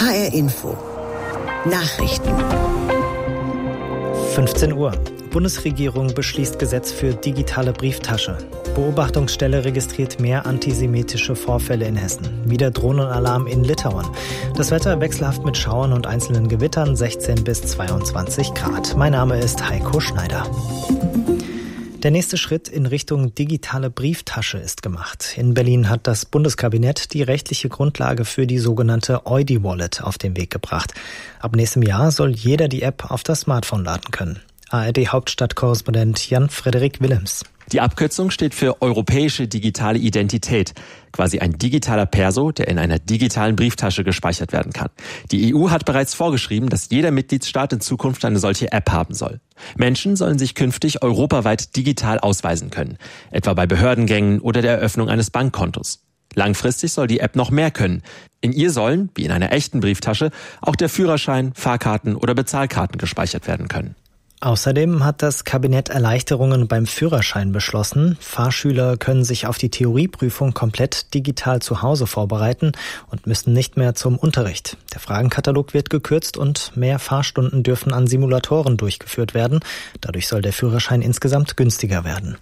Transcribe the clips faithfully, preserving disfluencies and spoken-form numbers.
H R Info. Nachrichten. fünfzehn Uhr. Bundesregierung beschließt Gesetz für digitale Brieftasche. Beobachtungsstelle registriert mehr antisemitische Vorfälle in Hessen. Wieder Drohnenalarm in Litauen. Das Wetter wechselhaft mit Schauern und einzelnen Gewittern, sechzehn bis zweiundzwanzig Grad. Mein Name ist Heiko Schneider. Der nächste Schritt in Richtung digitale Brieftasche ist gemacht. In Berlin hat das Bundeskabinett die rechtliche Grundlage für die sogenannte Eudi-Wallet auf den Weg gebracht. Ab nächstem Jahr soll jeder die App auf das Smartphone laden können. A R D-Hauptstadtkorrespondent Jan-Frederik Willems. Die Abkürzung steht für Europäische Digitale Identität, quasi ein digitaler Perso, der in einer digitalen Brieftasche gespeichert werden kann. Die E U hat bereits vorgeschrieben, dass jeder Mitgliedstaat in Zukunft eine solche App haben soll. Menschen sollen sich künftig europaweit digital ausweisen können, etwa bei Behördengängen oder der Eröffnung eines Bankkontos. Langfristig soll die App noch mehr können. In ihr sollen, wie in einer echten Brieftasche, auch der Führerschein, Fahrkarten oder Bezahlkarten gespeichert werden können. Außerdem hat das Kabinett Erleichterungen beim Führerschein beschlossen. Fahrschüler können sich auf die Theorieprüfung komplett digital zu Hause vorbereiten und müssen nicht mehr zum Unterricht. Der Fragenkatalog wird gekürzt und mehr Fahrstunden dürfen an Simulatoren durchgeführt werden. Dadurch soll der Führerschein insgesamt günstiger werden.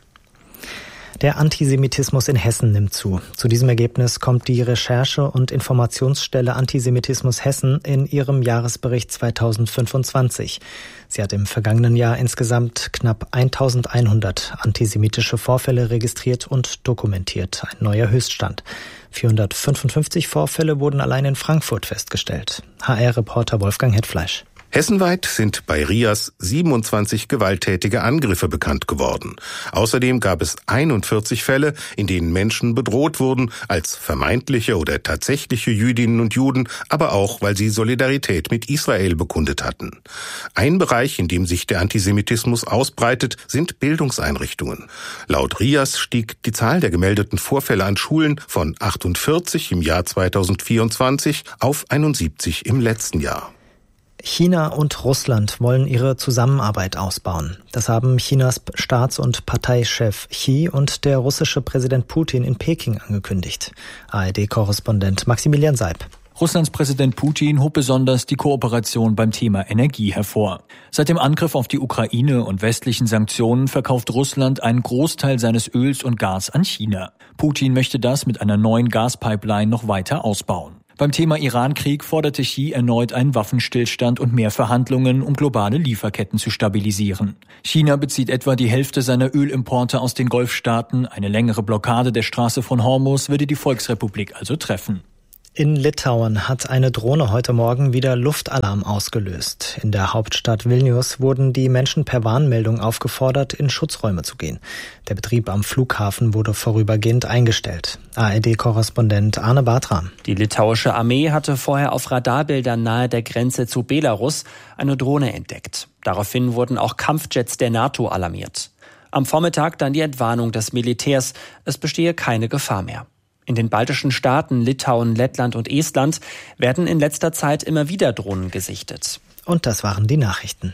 Der Antisemitismus in Hessen nimmt zu. Zu diesem Ergebnis kommt die Recherche- und Informationsstelle Antisemitismus Hessen in ihrem Jahresbericht zweitausendfünfundzwanzig. Sie hat im vergangenen Jahr insgesamt knapp eintausendeinhundert antisemitische Vorfälle registriert und dokumentiert. Ein neuer Höchststand. vierhundertfünfundfünfzig Vorfälle wurden allein in Frankfurt festgestellt. H R-Reporter Wolfgang Hetfleisch. Hessenweit sind bei RIAS siebenundzwanzig gewalttätige Angriffe bekannt geworden. Außerdem gab es einundvierzig Fälle, in denen Menschen bedroht wurden, als vermeintliche oder tatsächliche Jüdinnen und Juden, aber auch, weil sie Solidarität mit Israel bekundet hatten. Ein Bereich, in dem sich der Antisemitismus ausbreitet, sind Bildungseinrichtungen. Laut RIAS stieg die Zahl der gemeldeten Vorfälle an Schulen von achtundvierzig im Jahr zweitausendvierundzwanzig auf einundsiebzig im letzten Jahr. China und Russland wollen ihre Zusammenarbeit ausbauen. Das haben Chinas Staats- und Parteichef Xi und der russische Präsident Putin in Peking angekündigt. A R D-Korrespondent Maximilian Seib. Russlands Präsident Putin hob besonders die Kooperation beim Thema Energie hervor. Seit dem Angriff auf die Ukraine und westlichen Sanktionen verkauft Russland einen Großteil seines Öls und Gas an China. Putin möchte das mit einer neuen Gaspipeline noch weiter ausbauen. Beim Thema Iran-Krieg forderte Xi erneut einen Waffenstillstand und mehr Verhandlungen, um globale Lieferketten zu stabilisieren. China bezieht etwa die Hälfte seiner Ölimporte aus den Golfstaaten. Eine längere Blockade der Straße von Hormuz würde die Volksrepublik also treffen. In Litauen hat eine Drohne heute Morgen wieder Luftalarm ausgelöst. In der Hauptstadt Vilnius wurden die Menschen per Warnmeldung aufgefordert, in Schutzräume zu gehen. Der Betrieb am Flughafen wurde vorübergehend eingestellt. A R D-Korrespondent Arne Bartram. Die litauische Armee hatte vorher auf Radarbildern nahe der Grenze zu Belarus eine Drohne entdeckt. Daraufhin wurden auch Kampfjets der NATO alarmiert. Am Vormittag dann die Entwarnung des Militärs, es bestehe keine Gefahr mehr. In den baltischen Staaten Litauen, Lettland und Estland werden in letzter Zeit immer wieder Drohnen gesichtet. Und das waren die Nachrichten.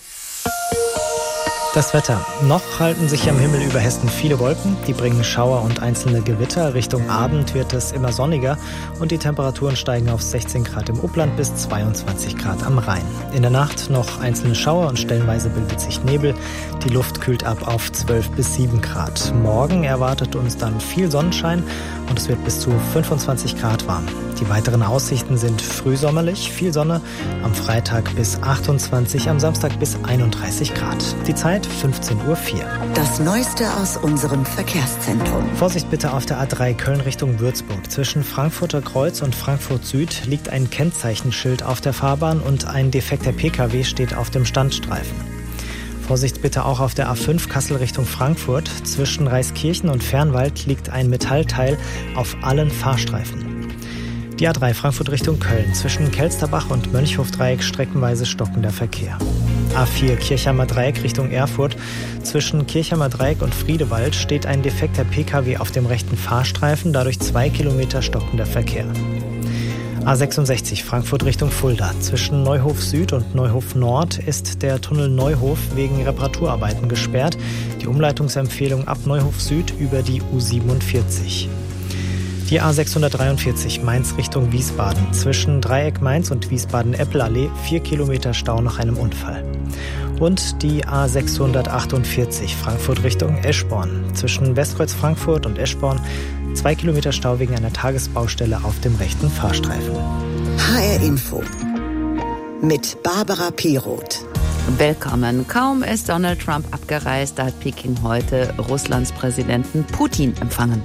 Das Wetter. Noch halten sich am Himmel über Hessen viele Wolken. Die bringen Schauer und einzelne Gewitter. Richtung Abend wird es immer sonniger und die Temperaturen steigen auf sechzehn Grad im Upland bis zweiundzwanzig Grad am Rhein. In der Nacht noch einzelne Schauer und stellenweise bildet sich Nebel. Die Luft kühlt ab auf zwölf bis sieben Grad. Morgen erwartet uns dann viel Sonnenschein und es wird bis zu fünfundzwanzig Grad warm. Die weiteren Aussichten sind frühsommerlich, viel Sonne, am Freitag bis achtundzwanzig, am Samstag bis einunddreißig Grad. Die Zeit fünfzehn Uhr vier. Das Neueste aus unserem Verkehrszentrum. Vorsicht bitte auf der A drei Köln Richtung Würzburg. Zwischen Frankfurter Kreuz und Frankfurt Süd liegt ein Kennzeichenschild auf der Fahrbahn und ein defekter P K W steht auf dem Standstreifen. Vorsicht bitte auch auf der A fünf Kassel Richtung Frankfurt. Zwischen Reiskirchen und Fernwald liegt ein Metallteil auf allen Fahrstreifen. Die A drei Frankfurt Richtung Köln. Zwischen Kelsterbach und Mönchhofdreieck streckenweise stockender Verkehr. A vier Kirchheimer Dreieck Richtung Erfurt. Zwischen Kirchheimer Dreieck und Friedewald steht ein defekter P K W auf dem rechten Fahrstreifen, dadurch zwei Kilometer stockender Verkehr. A sechsundsechzig Frankfurt Richtung Fulda. Zwischen Neuhof Süd und Neuhof Nord ist der Tunnel Neuhof wegen Reparaturarbeiten gesperrt. Die Umleitungsempfehlung ab Neuhof Süd über die U siebenundvierzig. Die Die A sechshundertdreiundvierzig Mainz Richtung Wiesbaden. Zwischen Dreieck Mainz und Wiesbaden-Eppelallee vier Kilometer Stau nach einem Unfall. Und die A sechshundertachtundvierzig Frankfurt Richtung Eschborn. Zwischen Westkreuz Frankfurt und Eschborn zwei Kilometer Stau wegen einer Tagesbaustelle auf dem rechten Fahrstreifen. H R Info mit Barbara Piroth. Willkommen. Kaum ist Donald Trump abgereist, da hat Peking heute Russlands Präsidenten Putin empfangen.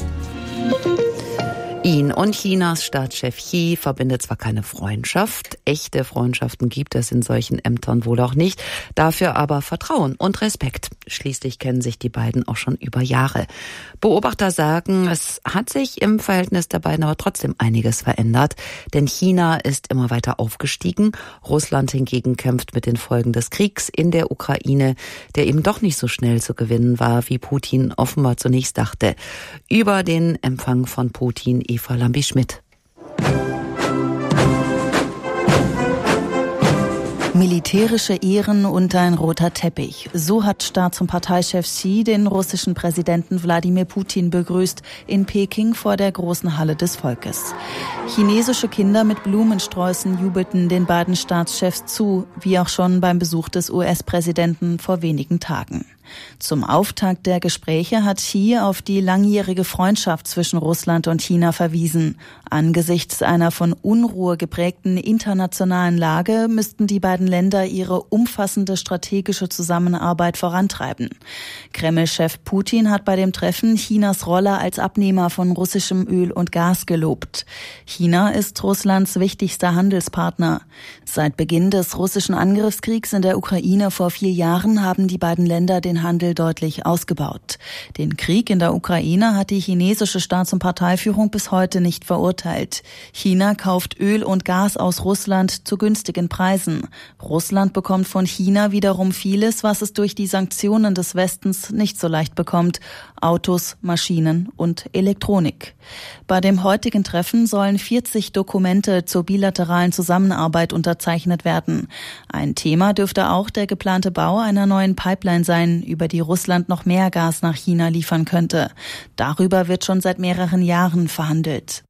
Ihn und Chinas Staatschef Xi verbindet zwar keine Freundschaft, echte Freundschaften gibt es in solchen Ämtern wohl auch nicht, dafür aber Vertrauen und Respekt. Schließlich kennen sich die beiden auch schon über Jahre. Beobachter sagen, es hat sich im Verhältnis der beiden aber trotzdem einiges verändert, denn China ist immer weiter aufgestiegen, Russland hingegen kämpft mit den Folgen des Kriegs in der Ukraine, der eben doch nicht so schnell zu gewinnen war, wie Putin offenbar zunächst dachte. Über den Empfang von Putin Eva Lambi-Schmidt. Militärische Ehren und ein roter Teppich. So hat Staats- und Parteichef Xi den russischen Präsidenten Wladimir Putin begrüßt in Peking vor der großen Halle des Volkes. Chinesische Kinder mit Blumensträußen jubelten den beiden Staatschefs zu, wie auch schon beim Besuch des U S-Präsidenten vor wenigen Tagen. Zum Auftakt der Gespräche hat Xi auf die langjährige Freundschaft zwischen Russland und China verwiesen. Angesichts einer von Unruhe geprägten internationalen Lage müssten die beiden Länder ihre umfassende strategische Zusammenarbeit vorantreiben. Kreml-Chef Putin hat bei dem Treffen Chinas Rolle als Abnehmer von russischem Öl und Gas gelobt. China ist Russlands wichtigster Handelspartner. Seit Beginn des russischen Angriffskriegs in der Ukraine vor vier Jahren haben die beiden Länder den Handel deutlich ausgebaut. Den Krieg in der Ukraine hat die chinesische Staats- und Parteiführung bis heute nicht verurteilt. China kauft Öl und Gas aus Russland zu günstigen Preisen. Russland bekommt von China wiederum vieles, was es durch die Sanktionen des Westens nicht so leicht bekommt. Autos, Maschinen und Elektronik. Bei dem heutigen Treffen sollen vierzig Dokumente zur bilateralen Zusammenarbeit unterzeichnet werden. Ein Thema dürfte auch der geplante Bau einer neuen Pipeline sein, über die Russland noch mehr Gas nach China liefern könnte. Darüber wird schon seit mehreren Jahren verhandelt.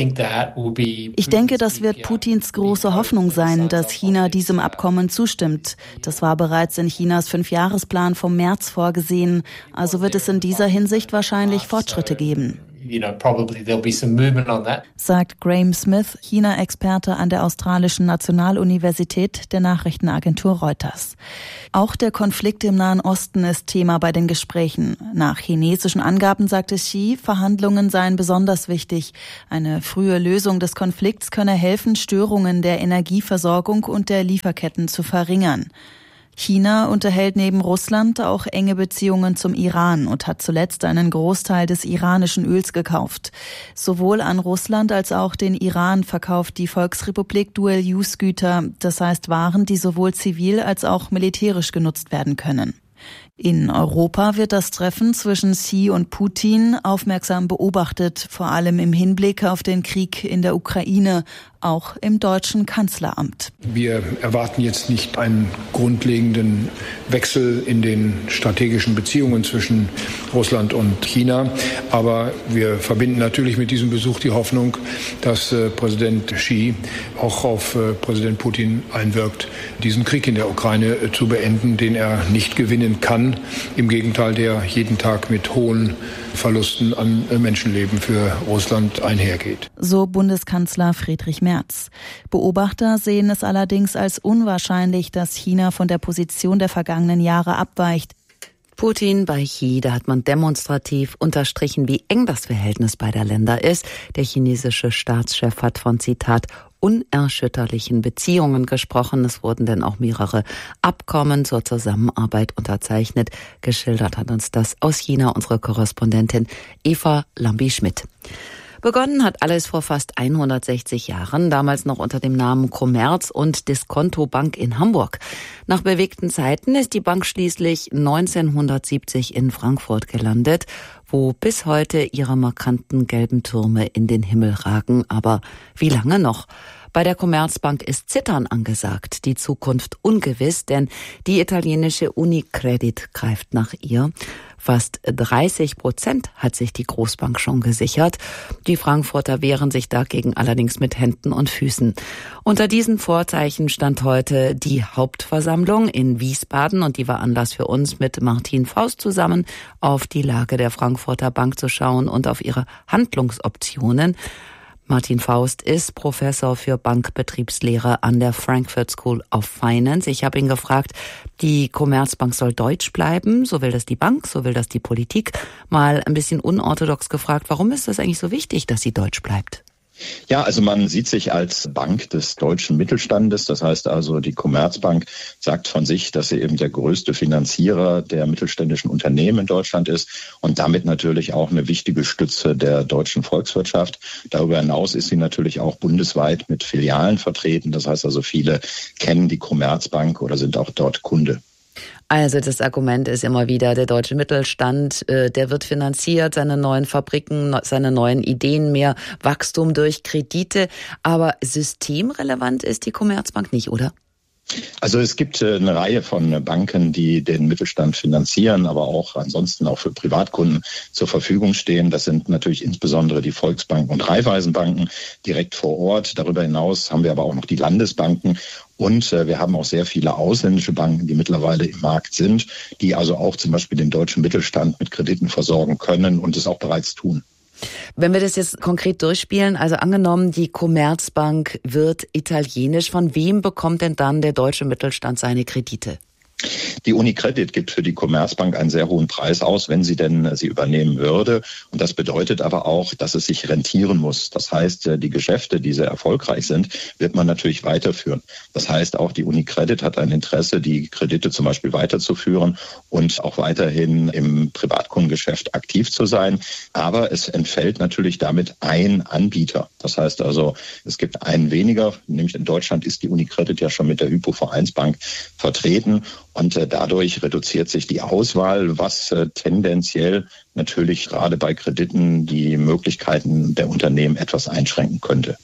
Ich denke, das wird Putins große Hoffnung sein, dass China diesem Abkommen zustimmt. Das war bereits in Chinas Fünfjahresplan vom März vorgesehen. Also wird es in dieser Hinsicht wahrscheinlich Fortschritte geben. You know, probably there'll be some movement on that. Sagt Graham Smith, China-Experte an der Australischen Nationaluniversität der Nachrichtenagentur Reuters. Auch der Konflikt im Nahen Osten ist Thema bei den Gesprächen. Nach chinesischen Angaben sagte Xi, Verhandlungen seien besonders wichtig. Eine frühe Lösung des Konflikts könne helfen, Störungen der Energieversorgung und der Lieferketten zu verringern. China unterhält neben Russland auch enge Beziehungen zum Iran und hat zuletzt einen Großteil des iranischen Öls gekauft. Sowohl an Russland als auch den Iran verkauft die Volksrepublik Dual-Use-Güter, das heißt Waren, die sowohl zivil als auch militärisch genutzt werden können. In Europa wird das Treffen zwischen Xi und Putin aufmerksam beobachtet, vor allem im Hinblick auf den Krieg in der Ukraine, auch im deutschen Kanzleramt. Wir erwarten jetzt nicht einen grundlegenden Wechsel in den strategischen Beziehungen zwischen Russland und China, aber wir verbinden natürlich mit diesem Besuch die Hoffnung, dass äh, Präsident Xi auch auf äh, Präsident Putin einwirkt, diesen Krieg in der Ukraine äh, zu beenden, den er nicht gewinnen kann. Im Gegenteil, der jeden Tag mit hohen Verlusten an Menschenleben für Russland einhergeht. So Bundeskanzler Friedrich Merz. Beobachter sehen es allerdings als unwahrscheinlich, dass China von der Position der vergangenen Jahre abweicht. Putin bei Xi, da hat man demonstrativ unterstrichen, wie eng das Verhältnis beider Länder ist. Der chinesische Staatschef hat von, Zitat, unerschütterlichen Beziehungen gesprochen. Es wurden denn auch mehrere Abkommen zur Zusammenarbeit unterzeichnet. Geschildert hat uns das aus China unsere Korrespondentin Eva Lambi-Schmidt. Begonnen hat alles vor fast hundertsechzig Jahren, damals noch unter dem Namen Commerz- und Diskonto-Bank in Hamburg. Nach bewegten Zeiten ist die Bank schließlich neunzehnhundertsiebzig in Frankfurt gelandet, wo bis heute ihre markanten gelben Türme in den Himmel ragen. Aber wie lange noch? Bei der Commerzbank ist Zittern angesagt, die Zukunft ungewiss, denn die italienische Unicredit greift nach ihr. Fast dreißig Prozent hat sich die Großbank schon gesichert. Die Frankfurter wehren sich dagegen allerdings mit Händen und Füßen. Unter diesen Vorzeichen stand heute die Hauptversammlung in Wiesbaden und die war Anlass für uns, mit Martin Faust zusammen auf die Lage der Frankfurter Bank zu schauen und auf ihre Handlungsoptionen. Martin Faust ist Professor für Bankbetriebslehre an der Frankfurt School of Finance. Ich habe ihn gefragt, die Commerzbank soll deutsch bleiben, so will das die Bank, so will das die Politik. Mal ein bisschen unorthodox gefragt, warum ist das eigentlich so wichtig, dass sie deutsch bleibt? Ja, also man sieht sich als Bank des deutschen Mittelstandes. Das heißt also, die Commerzbank sagt von sich, dass sie eben der größte Finanzierer der mittelständischen Unternehmen in Deutschland ist und damit natürlich auch eine wichtige Stütze der deutschen Volkswirtschaft. Darüber hinaus ist sie natürlich auch bundesweit mit Filialen vertreten. Das heißt also, viele kennen die Commerzbank oder sind auch dort Kunde. Also das Argument ist immer wieder, der deutsche Mittelstand, äh, der wird finanziert, seine neuen Fabriken, seine neuen Ideen, mehr Wachstum durch Kredite. Aber systemrelevant ist die Commerzbank nicht, oder? Also es gibt eine Reihe von Banken, die den Mittelstand finanzieren, aber auch ansonsten auch für Privatkunden zur Verfügung stehen. Das sind natürlich insbesondere die Volksbanken und Raiffeisenbanken direkt vor Ort. Darüber hinaus haben wir aber auch noch die Landesbanken. Und äh, wir haben auch sehr viele ausländische Banken, die mittlerweile im Markt sind, die also auch zum Beispiel den deutschen Mittelstand mit Krediten versorgen können und es auch bereits tun. Wenn wir das jetzt konkret durchspielen, also angenommen, die Commerzbank wird italienisch, von wem bekommt denn dann der deutsche Mittelstand seine Kredite? Die Unicredit gibt für die Commerzbank einen sehr hohen Preis aus, wenn sie denn sie übernehmen würde. Und das bedeutet aber auch, dass es sich rentieren muss. Das heißt, die Geschäfte, die sehr erfolgreich sind, wird man natürlich weiterführen. Das heißt, auch die Unicredit hat ein Interesse, die Kredite zum Beispiel weiterzuführen und auch weiterhin im Privatkundengeschäft aktiv zu sein. Aber es entfällt natürlich damit ein Anbieter. Das heißt also, es gibt einen weniger, nämlich in Deutschland ist die Unicredit ja schon mit der Hypo-Vereinsbank vertreten. Und äh, dadurch reduziert sich die Auswahl, was äh, tendenziell natürlich gerade bei Krediten die Möglichkeiten der Unternehmen etwas einschränken könnte.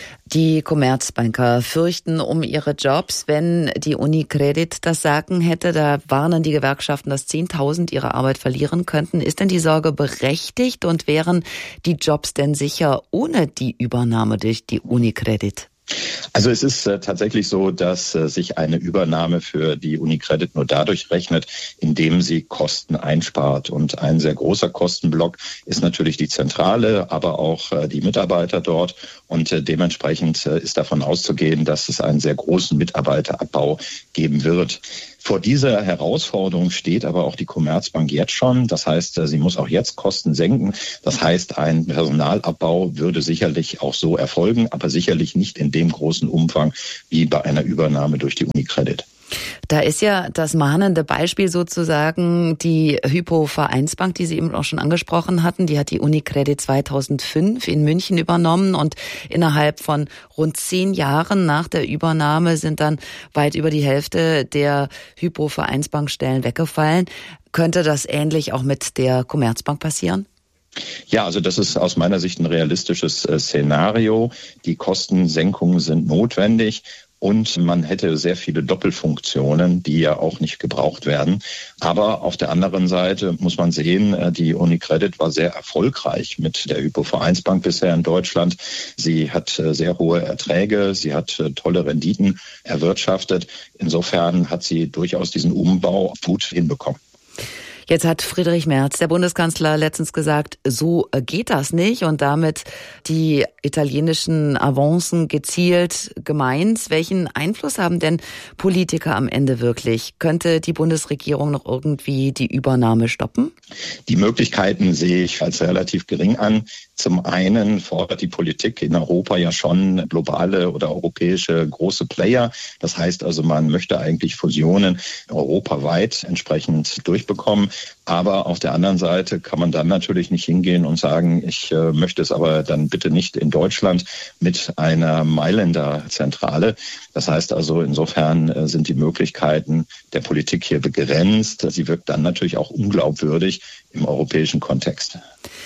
Die Commerzbanker fürchten um ihre Jobs, wenn die Unicredit das Sagen hätte. Da warnen die Gewerkschaften, dass zehntausend ihre Arbeit verlieren könnten. Ist denn die Sorge berechtigt und wären die Jobs denn sicher ohne die Übernahme durch die Unicredit? Also es ist äh, tatsächlich so, dass äh, sich eine Übernahme für die Unicredit nur dadurch rechnet, indem sie Kosten einspart. Und ein sehr großer Kostenblock ist natürlich die Zentrale, aber auch äh, die Mitarbeiter dort. Und äh, dementsprechend äh, ist davon auszugehen, dass es einen sehr großen Mitarbeiterabbau geben wird. Vor dieser Herausforderung steht aber auch die Commerzbank jetzt schon. Das heißt, sie muss auch jetzt Kosten senken. Das heißt, ein Personalabbau würde sicherlich auch so erfolgen, aber sicherlich nicht in dem großen Umfang wie bei einer Übernahme durch die Unicredit. Da ist ja das mahnende Beispiel sozusagen die Hypo-Vereinsbank, die Sie eben auch schon angesprochen hatten. Die hat die Unicredit zweitausendfünf in München übernommen und innerhalb von rund zehn Jahren nach der Übernahme sind dann weit über die Hälfte der Hypo-Vereinsbankstellen weggefallen. Könnte das ähnlich auch mit der Commerzbank passieren? Ja, also das ist aus meiner Sicht ein realistisches äh, Szenario. Die Kostensenkungen sind notwendig. Und man hätte sehr viele Doppelfunktionen, die ja auch nicht gebraucht werden. Aber auf der anderen Seite muss man sehen, die Unicredit war sehr erfolgreich mit der Hypo-Vereinsbank bisher in Deutschland. Sie hat sehr hohe Erträge, sie hat tolle Renditen erwirtschaftet. Insofern hat sie durchaus diesen Umbau gut hinbekommen. Jetzt hat Friedrich Merz, der Bundeskanzler, letztens gesagt, so geht das nicht und damit die italienischen Avancen gezielt gemeint. Welchen Einfluss haben denn Politiker am Ende wirklich? Könnte die Bundesregierung noch irgendwie die Übernahme stoppen? Die Möglichkeiten sehe ich als relativ gering an. Zum einen fordert die Politik in Europa ja schon globale oder europäische große Player. Das heißt also, man möchte eigentlich Fusionen europaweit entsprechend durchbekommen. Aber auf der anderen Seite kann man dann natürlich nicht hingehen und sagen, ich äh, möchte es aber dann bitte nicht in Deutschland mit einer Mailänder Zentrale. Das heißt also, insofern äh, sind die Möglichkeiten der Politik hier begrenzt. Sie wirkt dann natürlich auch unglaubwürdig im europäischen Kontext.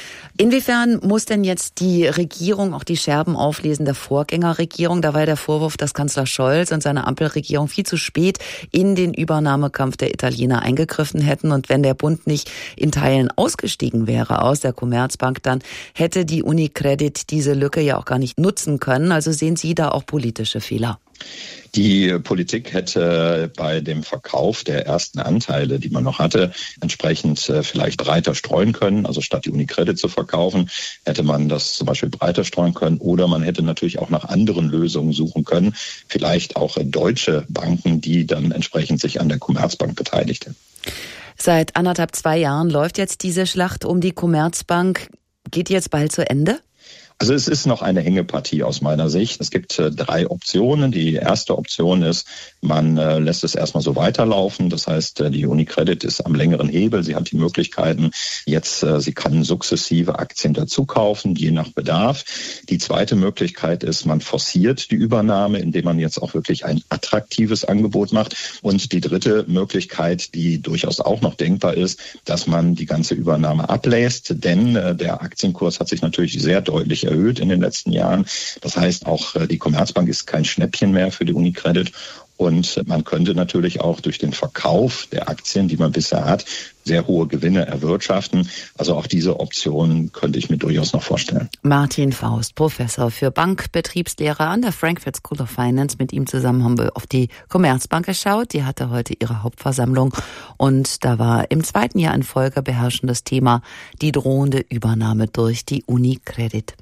Inwiefern muss denn jetzt die Regierung auch die Scherben auflesen der Vorgängerregierung? Da war ja der Vorwurf, dass Kanzler Scholz und seine Ampelregierung viel zu spät in den Übernahmekampf der Italiener eingegriffen hätten. Und wenn der Bund nicht in Teilen ausgestiegen wäre aus der Commerzbank, dann hätte die UniCredit diese Lücke ja auch gar nicht nutzen können. Also sehen Sie da auch politische Fehler? Die Politik hätte bei dem Verkauf der ersten Anteile, die man noch hatte, entsprechend vielleicht breiter streuen können. Also statt die UniCredit zu verkaufen, hätte man das zum Beispiel breiter streuen können. Oder man hätte natürlich auch nach anderen Lösungen suchen können. Vielleicht auch deutsche Banken, die dann entsprechend sich an der Commerzbank beteiligt hätten. Seit anderthalb, zwei Jahren läuft jetzt diese Schlacht um die Commerzbank. Geht die jetzt bald zu Ende? Also es ist noch eine Hängepartie aus meiner Sicht. Es gibt äh, drei Optionen. Die erste Option ist, man äh, lässt es erstmal so weiterlaufen. Das heißt, äh, die UniCredit ist am längeren Hebel. Sie hat die Möglichkeiten, jetzt, äh, sie kann sukzessive Aktien dazu kaufen, je nach Bedarf. Die zweite Möglichkeit ist, man forciert die Übernahme, indem man jetzt auch wirklich ein attraktives Angebot macht. Und die dritte Möglichkeit, die durchaus auch noch denkbar ist, dass man die ganze Übernahme ablässt. Denn äh, der Aktienkurs hat sich natürlich sehr deutlich erhöht in den letzten Jahren. Das heißt, auch die Commerzbank ist kein Schnäppchen mehr für die UniCredit. Und man könnte natürlich auch durch den Verkauf der Aktien, die man bisher hat, sehr hohe Gewinne erwirtschaften. Also auch diese Option könnte ich mir durchaus noch vorstellen. Martin Faust, Professor für Bankbetriebslehre an der Frankfurt School of Finance. Mit ihm zusammen haben wir auf die Commerzbank geschaut. Die hatte heute ihre Hauptversammlung. Und da war im zweiten Jahr in Folge beherrschendes Thema die drohende Übernahme durch die UniCredit.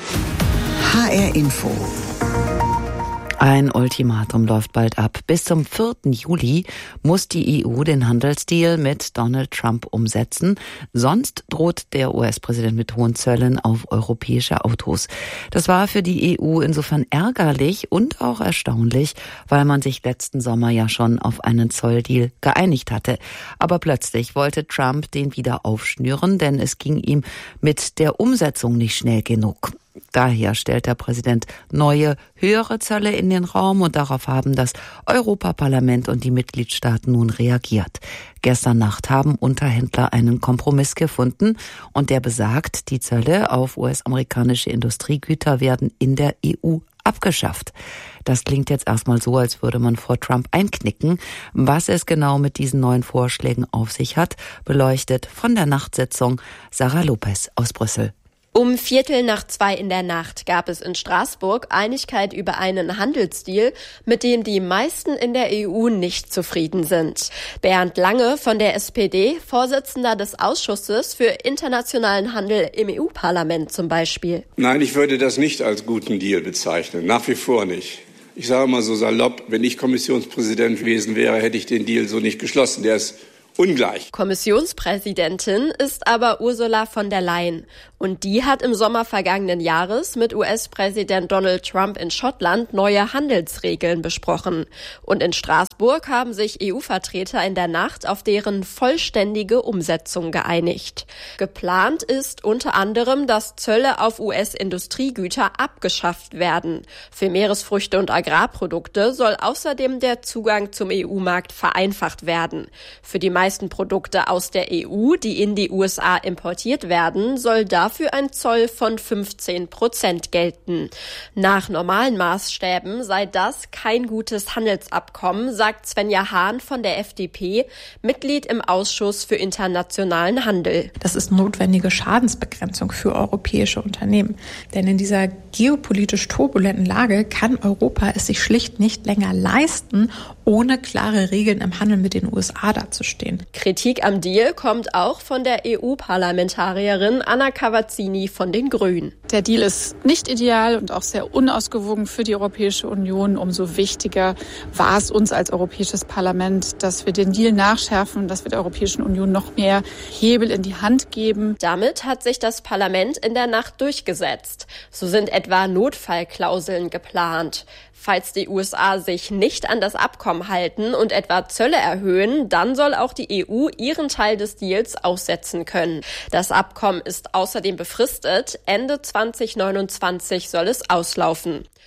H R Info. Ein Ultimatum läuft bald ab. Bis zum vierten Juli muss die E U den Handelsdeal mit Donald Trump umsetzen. Sonst droht der U S-Präsident mit hohen Zöllen auf europäische Autos. Das war für die E U insofern ärgerlich und auch erstaunlich, weil man sich letzten Sommer ja schon auf einen Zolldeal geeinigt hatte. Aber plötzlich wollte Trump den wieder aufschnüren, denn es ging ihm mit der Umsetzung nicht schnell genug. Daher stellt der Präsident neue, höhere Zölle in den Raum und darauf haben das Europaparlament und die Mitgliedstaaten nun reagiert. Gestern Nacht haben Unterhändler einen Kompromiss gefunden und der besagt, die Zölle auf U S-amerikanische Industriegüter werden in der E U abgeschafft. Das klingt jetzt erstmal so, als würde man vor Trump einknicken. Was es genau mit diesen neuen Vorschlägen auf sich hat, beleuchtet von der Nachtsitzung Sarah Lopez aus Brüssel. Um Viertel nach zwei in der Nacht gab es in Straßburg Einigkeit über einen Handelsdeal, mit dem die meisten in der E U nicht zufrieden sind. Bernd Lange von der S P D, Vorsitzender des Ausschusses für internationalen Handel im E U-Parlament zum Beispiel. Nein, ich würde das nicht als guten Deal bezeichnen, nach wie vor nicht. Ich sage mal so salopp, wenn ich Kommissionspräsident gewesen wäre, hätte ich den Deal so nicht geschlossen. Der ist ungleich. Kommissionspräsidentin ist aber Ursula von der Leyen. Und die hat im Sommer vergangenen Jahres mit U S-Präsident Donald Trump in Schottland neue Handelsregeln besprochen. Und in Straßburg haben sich E U-Vertreter in der Nacht auf deren vollständige Umsetzung geeinigt. Geplant ist unter anderem, dass Zölle auf U S-Industriegüter abgeschafft werden. Für Meeresfrüchte und Agrarprodukte soll außerdem der Zugang zum E U-Markt vereinfacht werden. Für die meisten Produkte aus der E U, die in die U S A importiert werden, soll dafür ein Zoll von fünfzehn Prozent gelten. Nach normalen Maßstäben sei das kein gutes Handelsabkommen, sagt Svenja Hahn von der F D P, Mitglied im Ausschuss für internationalen Handel. Das ist notwendige Schadensbegrenzung für europäische Unternehmen. Denn in dieser geopolitisch turbulenten Lage kann Europa es sich schlicht nicht länger leisten, ohne klare Regeln im Handel mit den U S A dazustehen. Kritik am Deal kommt auch von der E U-Parlamentarierin Anna Cavazzini von den Grünen. Der Deal ist nicht ideal und auch sehr unausgewogen für die Europäische Union. Umso wichtiger war es uns als Europäisches Parlament, dass wir den Deal nachschärfen, dass wir der Europäischen Union noch mehr Hebel in die Hand geben. Damit hat sich das Parlament in der Nacht durchgesetzt. So sind etwa Notfallklauseln geplant. Falls die U S A sich nicht an das Abkommen halten und etwa Zölle erhöhen, dann soll auch die E U ihren Teil des Deals aussetzen können. Das Abkommen ist außerdem befristet. Ende zwanzig neunundzwanzig soll es auslaufen.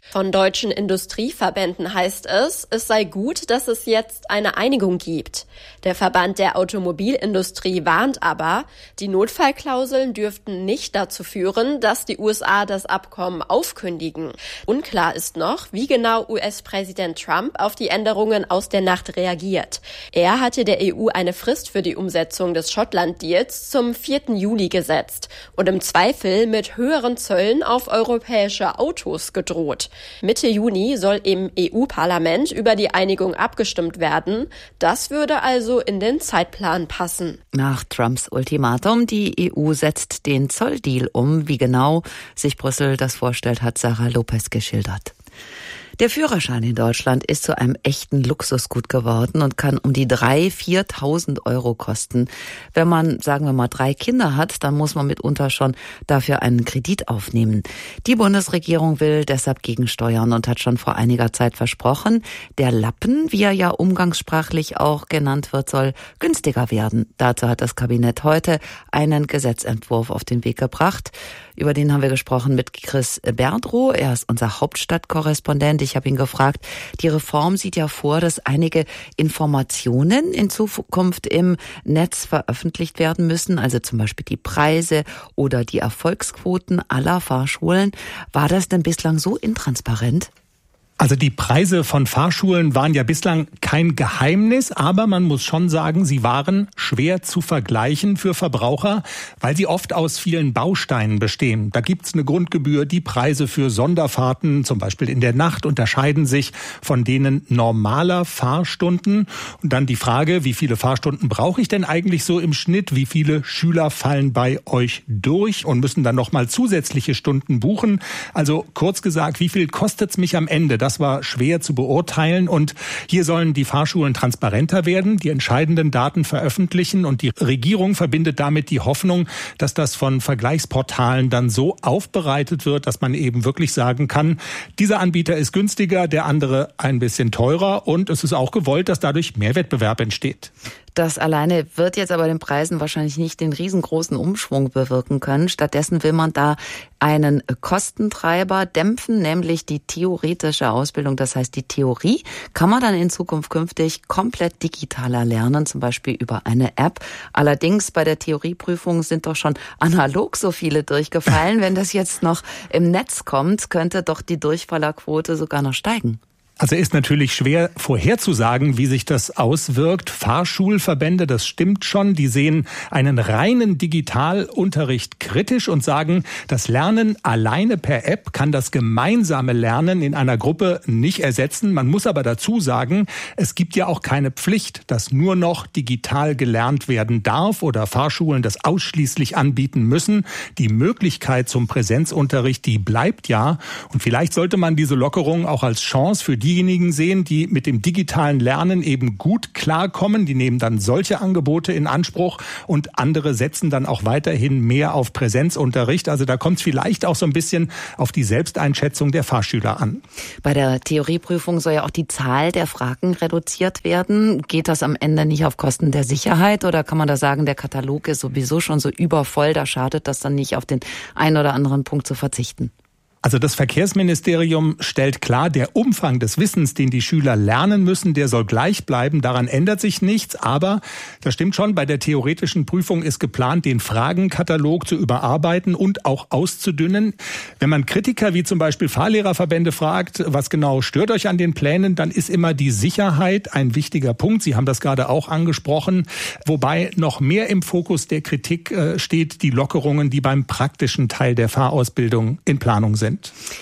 Von deutschen Industrieverbänden heißt es, es sei gut, dass es jetzt eine Einigung gibt. Der Verband der Automobilindustrie warnt aber, die Notfallklauseln dürften nicht dazu führen, dass die U S A das Abkommen aufkündigen. Unklar ist noch, wie genau U S-Präsident Trump auf die Änderungen aus der Nacht reagiert. Er hatte der E U eine Frist für die Umsetzung des Schottland-Deals zum vierten Juli gesetzt und im Zweifel mit höheren Zöllen auf europäische Autos gedroht. Mitte Juni soll im E U-Parlament über die Einigung abgestimmt werden. Das würde also in den Zeitplan passen. Nach Trumps Ultimatum, die E U setzt den Zolldeal um. Wie genau sich Brüssel das vorstellt, hat Sarah Lopez geschildert. Der Führerschein in Deutschland ist zu einem echten Luxusgut geworden und kann um die dreitausend, viertausend Euro kosten. Wenn man, sagen wir mal, drei Kinder hat, dann muss man mitunter schon dafür einen Kredit aufnehmen. Die Bundesregierung will deshalb gegensteuern und hat schon vor einiger Zeit versprochen, der Lappen, wie er ja umgangssprachlich auch genannt wird, soll günstiger werden. Dazu hat das Kabinett heute einen Gesetzentwurf auf den Weg gebracht. Über den haben wir gesprochen mit Chris Berdrow. Er ist unser Hauptstadtkorrespondent. Ich habe ihn gefragt, die Reform sieht ja vor, dass einige Informationen in Zukunft im Netz veröffentlicht werden müssen, also zum Beispiel die Preise oder die Erfolgsquoten aller Fahrschulen. War das denn bislang so intransparent? Also die Preise von Fahrschulen waren ja bislang kein Geheimnis, aber man muss schon sagen, sie waren schwer zu vergleichen für Verbraucher, weil sie oft aus vielen Bausteinen bestehen. Da gibt's eine Grundgebühr, die Preise für Sonderfahrten, zum Beispiel in der Nacht, unterscheiden sich von denen normaler Fahrstunden. Und dann die Frage, wie viele Fahrstunden brauche ich denn eigentlich so im Schnitt? Wie viele Schüler fallen bei euch durch und müssen dann nochmal zusätzliche Stunden buchen? Also kurz gesagt, wie viel kostet's mich am Ende? Das war schwer zu beurteilen und hier sollen die Fahrschulen transparenter werden, die entscheidenden Daten veröffentlichen und die Regierung verbindet damit die Hoffnung, dass das von Vergleichsportalen dann so aufbereitet wird, dass man eben wirklich sagen kann, dieser Anbieter ist günstiger, der andere ein bisschen teurer und es ist auch gewollt, dass dadurch mehr Wettbewerb entsteht. Das alleine wird jetzt aber den Preisen wahrscheinlich nicht den riesengroßen Umschwung bewirken können. Stattdessen will man da einen Kostentreiber dämpfen, nämlich die theoretische Ausbildung. Das heißt, die Theorie kann man dann in Zukunft künftig komplett digitaler lernen, zum Beispiel über eine App. Allerdings bei der Theorieprüfung sind doch schon analog so viele durchgefallen. Wenn das jetzt noch im Netz kommt, könnte doch die Durchfallerquote sogar noch steigen. Also ist natürlich schwer vorherzusagen, wie sich das auswirkt. Fahrschulverbände, das stimmt schon, die sehen einen reinen Digitalunterricht kritisch und sagen, das Lernen alleine per App kann das gemeinsame Lernen in einer Gruppe nicht ersetzen. Man muss aber dazu sagen, es gibt ja auch keine Pflicht, dass nur noch digital gelernt werden darf oder Fahrschulen das ausschließlich anbieten müssen. Die Möglichkeit zum Präsenzunterricht, die bleibt ja. Und vielleicht sollte man diese Lockerung auch als Chance für die diejenigen sehen, die mit dem digitalen Lernen eben gut klarkommen. Die nehmen dann solche Angebote in Anspruch und andere setzen dann auch weiterhin mehr auf Präsenzunterricht. Also da kommt es vielleicht auch so ein bisschen auf die Selbsteinschätzung der Fahrschüler an. Bei der Theorieprüfung soll ja auch die Zahl der Fragen reduziert werden. Geht das am Ende nicht auf Kosten der Sicherheit oder kann man da sagen, der Katalog ist sowieso schon so übervoll, da schadet das dann nicht, auf den einen oder anderen Punkt zu verzichten? Also das Verkehrsministerium stellt klar, der Umfang des Wissens, den die Schüler lernen müssen, der soll gleich bleiben. Daran ändert sich nichts. Aber das stimmt schon, bei der theoretischen Prüfung ist geplant, den Fragenkatalog zu überarbeiten und auch auszudünnen. Wenn man Kritiker wie zum Beispiel Fahrlehrerverbände fragt, was genau stört euch an den Plänen, dann ist immer die Sicherheit ein wichtiger Punkt. Sie haben das gerade auch angesprochen. Wobei noch mehr im Fokus der Kritik steht die Lockerungen, die beim praktischen Teil der Fahrausbildung in Planung sind.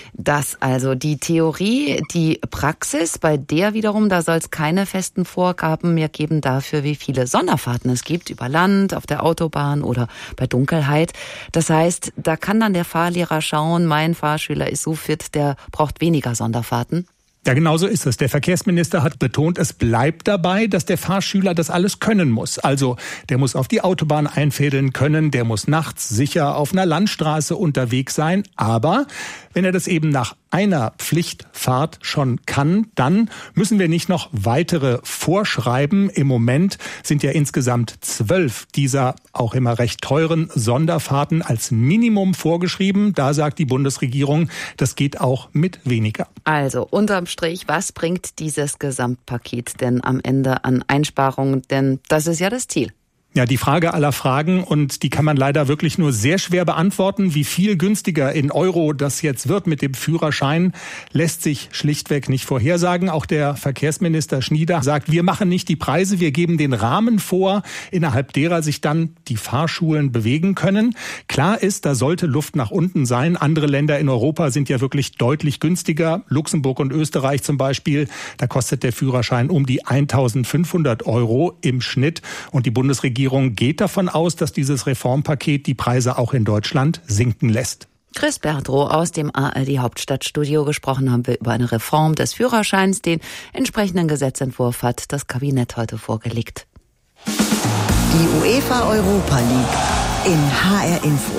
Das also die Theorie, die Praxis, bei der wiederum, da soll es keine festen Vorgaben mehr geben dafür, wie viele Sonderfahrten es gibt, über Land, auf der Autobahn oder bei Dunkelheit. Das heißt, da kann dann der Fahrlehrer schauen, mein Fahrschüler ist so fit, der braucht weniger Sonderfahrten. Ja, genau so ist es. Der Verkehrsminister hat betont, es bleibt dabei, dass der Fahrschüler das alles können muss. Also der muss auf die Autobahn einfädeln können, der muss nachts sicher auf einer Landstraße unterwegs sein. Aber wenn er das eben nach einer Pflichtfahrt schon kann, dann müssen wir nicht noch weitere vorschreiben. Im Moment sind ja insgesamt zwölf dieser auch immer recht teuren Sonderfahrten als Minimum vorgeschrieben. Da sagt die Bundesregierung, das geht auch mit weniger. Also unterm Strich, was bringt dieses Gesamtpaket denn am Ende an Einsparungen? Denn das ist ja das Ziel. Ja, die Frage aller Fragen, und die kann man leider wirklich nur sehr schwer beantworten. Wie viel günstiger in Euro das jetzt wird mit dem Führerschein, lässt sich schlichtweg nicht vorhersagen. Auch der Verkehrsminister Schnieder sagt, wir machen nicht die Preise, wir geben den Rahmen vor, innerhalb derer sich dann die Fahrschulen bewegen können. Klar ist, da sollte Luft nach unten sein. Andere Länder in Europa sind ja wirklich deutlich günstiger. Luxemburg und Österreich zum Beispiel, da kostet der Führerschein um die eintausendfünfhundert Euro im Schnitt. Und die Bundesregierung geht davon aus, dass dieses Reformpaket die Preise auch in Deutschland sinken lässt. Chris Bertrow aus dem A R D Hauptstadtstudio. Gesprochen haben wir über eine Reform des Führerscheins. Den entsprechenden Gesetzentwurf hat das Kabinett heute vorgelegt. Die UEFA Europa League in H R Info.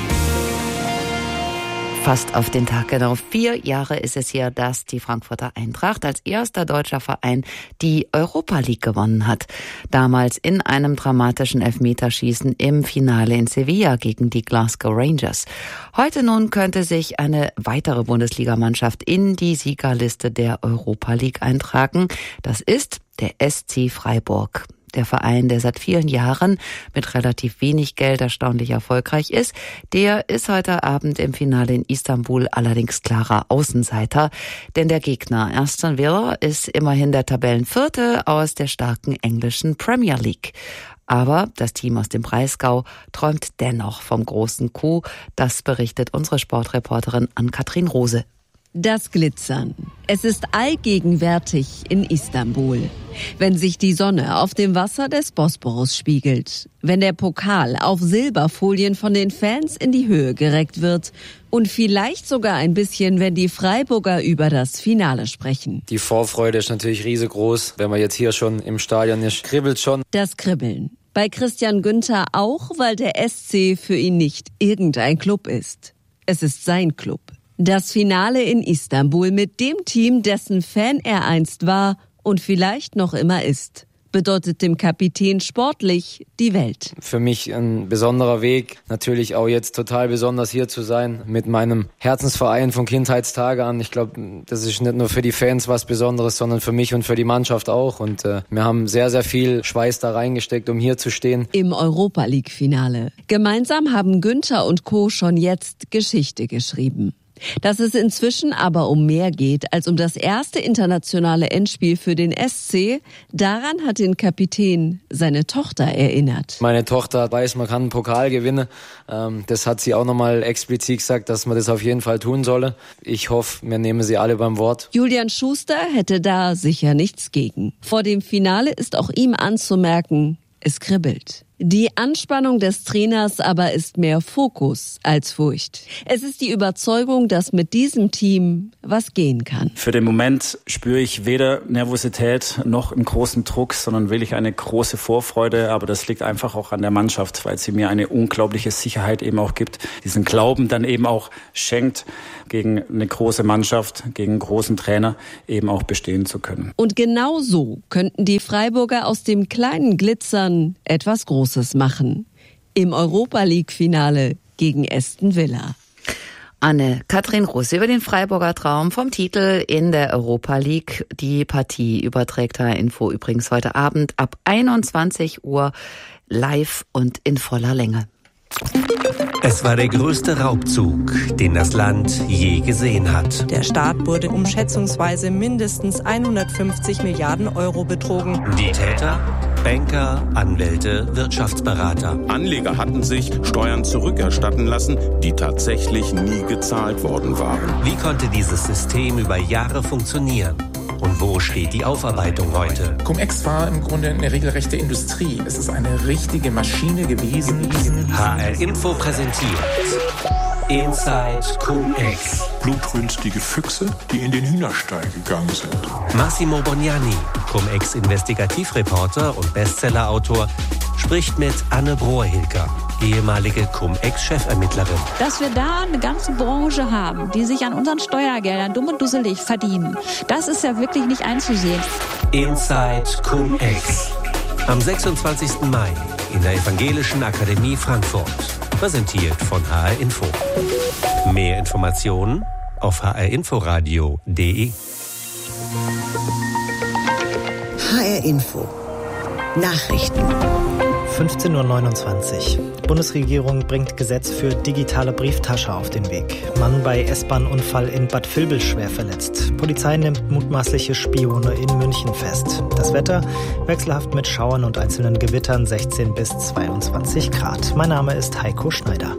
Fast auf den Tag genau. Vier Jahre ist es her, dass die Frankfurter Eintracht als erster deutscher Verein die Europa League gewonnen hat. Damals in einem dramatischen Elfmeterschießen im Finale in Sevilla gegen die Glasgow Rangers. Heute nun könnte sich eine weitere Bundesligamannschaft in die Siegerliste der Europa League eintragen. Das ist der S C Freiburg. Der Verein, der seit vielen Jahren mit relativ wenig Geld erstaunlich erfolgreich ist, der ist heute Abend im Finale in Istanbul allerdings klarer Außenseiter. Denn der Gegner Aston Villa ist immerhin der Tabellenvierte aus der starken englischen Premier League. Aber das Team aus dem Breisgau träumt dennoch vom großen Coup. Das berichtet unsere Sportreporterin Ann-Kathrin Rose. Das Glitzern. Es ist allgegenwärtig in Istanbul. Wenn sich die Sonne auf dem Wasser des Bosporus spiegelt, wenn der Pokal auf Silberfolien von den Fans in die Höhe gereckt wird und vielleicht sogar ein bisschen, wenn die Freiburger über das Finale sprechen. Die Vorfreude ist natürlich riesengroß. Wenn man jetzt hier schon im Stadion ist, kribbelt schon. Das Kribbeln. Bei Christian Günther auch, weil der S C für ihn nicht irgendein Club ist. Es ist sein Club. Das Finale in Istanbul mit dem Team, dessen Fan er einst war und vielleicht noch immer ist, bedeutet dem Kapitän sportlich die Welt. Für mich ein besonderer Weg, natürlich auch jetzt total besonders hier zu sein mit meinem Herzensverein von Kindheitstage an. Ich glaube, das ist nicht nur für die Fans was Besonderes, sondern für mich und für die Mannschaft auch. Und äh, wir haben sehr, sehr viel Schweiß da reingesteckt, um hier zu stehen. Im Europa League Finale. Gemeinsam haben Günther und Co. schon jetzt Geschichte geschrieben. Dass es inzwischen aber um mehr geht als um das erste internationale Endspiel für den S C, daran hat den Kapitän seine Tochter erinnert. Meine Tochter weiß, man kann einen Pokal gewinnen. Das hat sie auch nochmal explizit gesagt, dass man das auf jeden Fall tun solle. Ich hoffe, wir nehmen sie alle beim Wort. Julian Schuster hätte da sicher nichts gegen. Vor dem Finale ist auch ihm anzumerken, es kribbelt. Die Anspannung des Trainers aber ist mehr Fokus als Furcht. Es ist die Überzeugung, dass mit diesem Team was gehen kann. Für den Moment spüre ich weder Nervosität noch einen großen Druck, sondern wirklich eine große Vorfreude. Aber das liegt einfach auch an der Mannschaft, weil sie mir eine unglaubliche Sicherheit eben auch gibt. Diesen Glauben dann eben auch schenkt, gegen eine große Mannschaft, gegen einen großen Trainer eben auch bestehen zu können. Und genau so könnten die Freiburger aus dem kleinen Glitzern etwas Großes machen. Im Europa-League-Finale gegen Aston Villa. Anne-Kathrin Rose über den Freiburger Traum vom Titel in der Europa League. Die Partie überträgt H R Info übrigens heute Abend ab einundzwanzig Uhr live und in voller Länge. Es war der größte Raubzug, den das Land je gesehen hat. Der Staat wurde um schätzungsweise mindestens hundertfünfzig Milliarden Euro betrogen. Die Täter? Banker, Anwälte, Wirtschaftsberater. Anleger hatten sich Steuern zurückerstatten lassen, die tatsächlich nie gezahlt worden waren. Wie konnte dieses System über Jahre funktionieren? Und wo steht die Aufarbeitung heute? Cum-Ex war im Grunde eine regelrechte Industrie. Es ist eine richtige Maschine gewesen. H R Info präsentiert Inside Cum-Ex. Blutrünstige Füchse, die in den Hühnerstall gegangen sind. Massimo Bognani, Cum-Ex-Investigativreporter und Bestsellerautor, spricht mit Anne Brohr-Hilker, ehemalige Cum-Ex-Chefermittlerin. Dass wir da eine ganze Branche haben, die sich an unseren Steuergeldern dumm und dusselig verdienen, das ist ja wirklich nicht einzusehen. Inside Cum-Ex. Am sechsundzwanzigsten Mai in der Evangelischen Akademie Frankfurt. Präsentiert von H R Info. Mehr Informationen auf h r inforadio punkt d e. H R Info. Nachrichten. fünfzehn Uhr neunundzwanzig. Bundesregierung bringt Gesetz für digitale Brieftasche auf den Weg. Mann bei S-Bahn-Unfall in Bad Vilbel schwer verletzt. Polizei nimmt mutmaßliche Spione in München fest. Das Wetter wechselhaft mit Schauern und einzelnen Gewittern, sechzehn bis zweiundzwanzig Grad. Mein Name ist Heiko Schneider.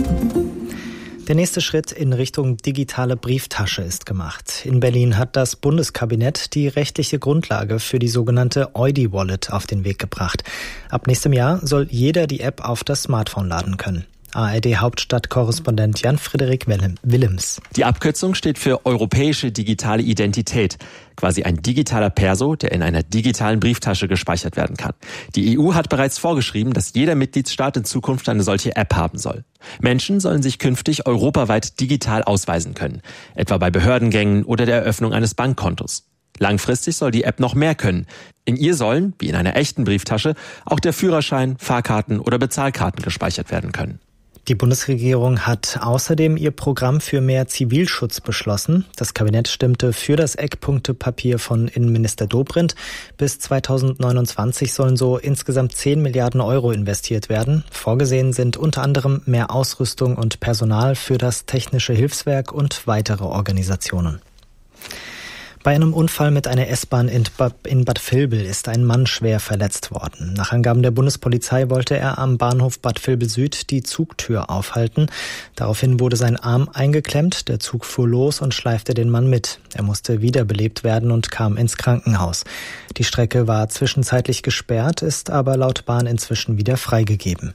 Der nächste Schritt in Richtung digitale Brieftasche ist gemacht. In Berlin hat das Bundeskabinett die rechtliche Grundlage für die sogenannte Eudi-Wallet auf den Weg gebracht. Ab nächstem Jahr soll jeder die App auf das Smartphone laden können. A R D-Hauptstadtkorrespondent Jan-Friedrich Willems. Die Abkürzung steht für Europäische Digitale Identität. Quasi ein digitaler Perso, der in einer digitalen Brieftasche gespeichert werden kann. Die E U hat bereits vorgeschrieben, dass jeder Mitgliedstaat in Zukunft eine solche App haben soll. Menschen sollen sich künftig europaweit digital ausweisen können. Etwa bei Behördengängen oder der Eröffnung eines Bankkontos. Langfristig soll die App noch mehr können. In ihr sollen, wie in einer echten Brieftasche, auch der Führerschein, Fahrkarten oder Bezahlkarten gespeichert werden können. Die Bundesregierung hat außerdem ihr Programm für mehr Zivilschutz beschlossen. Das Kabinett stimmte für das Eckpunktepapier von Innenminister Dobrindt. Bis zweitausendneunundzwanzig sollen so insgesamt zehn Milliarden Euro investiert werden. Vorgesehen sind unter anderem mehr Ausrüstung und Personal für das Technische Hilfswerk und weitere Organisationen. Bei einem Unfall mit einer S-Bahn in Bad Vilbel ist ein Mann schwer verletzt worden. Nach Angaben der Bundespolizei wollte er am Bahnhof Bad Vilbel Süd die Zugtür aufhalten. Daraufhin wurde sein Arm eingeklemmt, der Zug fuhr los und schleifte den Mann mit. Er musste wiederbelebt werden und kam ins Krankenhaus. Die Strecke war zwischenzeitlich gesperrt, ist aber laut Bahn inzwischen wieder freigegeben.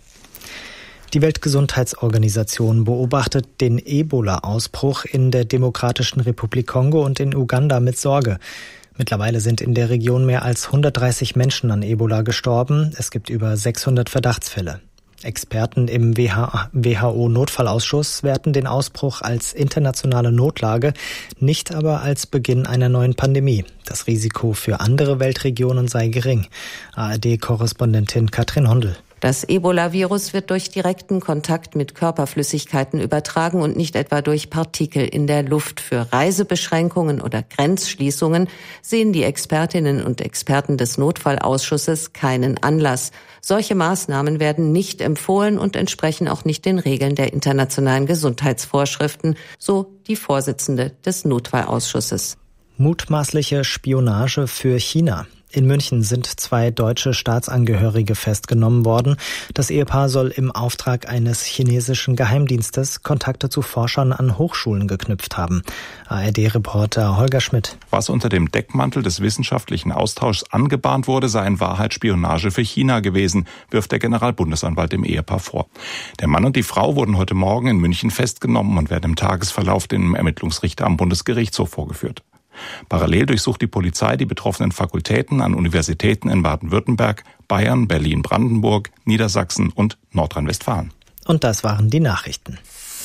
Die Weltgesundheitsorganisation beobachtet den Ebola-Ausbruch in der Demokratischen Republik Kongo und in Uganda mit Sorge. Mittlerweile sind in der Region mehr als hundertdreißig Menschen an Ebola gestorben. Es gibt über sechshundert Verdachtsfälle. Experten im W H O-Notfallausschuss werten den Ausbruch als internationale Notlage, nicht aber als Beginn einer neuen Pandemie. Das Risiko für andere Weltregionen sei gering. A R D-Korrespondentin Katrin Hondel. Das Ebola-Virus wird durch direkten Kontakt mit Körperflüssigkeiten übertragen und nicht etwa durch Partikel in der Luft. Für Reisebeschränkungen oder Grenzschließungen sehen die Expertinnen und Experten des Notfallausschusses keinen Anlass. Solche Maßnahmen werden nicht empfohlen und entsprechen auch nicht den Regeln der internationalen Gesundheitsvorschriften, so die Vorsitzende des Notfallausschusses. Mutmaßliche Spionage für China. In München sind zwei deutsche Staatsangehörige festgenommen worden. Das Ehepaar soll im Auftrag eines chinesischen Geheimdienstes Kontakte zu Forschern an Hochschulen geknüpft haben. A R D-Reporter Holger Schmidt. Was unter dem Deckmantel des wissenschaftlichen Austauschs angebahnt wurde, sei in Wahrheit Spionage für China gewesen, wirft der Generalbundesanwalt dem Ehepaar vor. Der Mann und die Frau wurden heute Morgen in München festgenommen und werden im Tagesverlauf dem Ermittlungsrichter am Bundesgerichtshof vorgeführt. Parallel durchsucht die Polizei die betroffenen Fakultäten an Universitäten in Baden-Württemberg, Bayern, Berlin, Brandenburg, Niedersachsen und Nordrhein-Westfalen. Und das waren die Nachrichten.